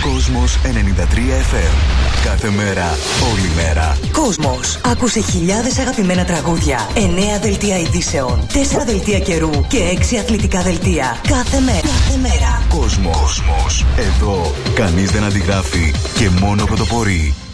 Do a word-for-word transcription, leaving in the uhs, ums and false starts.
Κόσμος ενενήντα τρία εφ εμ. Κάθε μέρα, όλη μέρα. Κόσμος. Άκουσε χιλιάδες αγαπημένα τραγούδια, εννέα δελτία ειδήσεων, τέσσερα δελτία καιρού και έξι αθλητικά δελτία. Κάθε μέρα. Κάθε μέρα. Κόσμος. Κόσμος. Εδώ κανείς δεν αντιγράφει και μόνο πρωτοπορεί.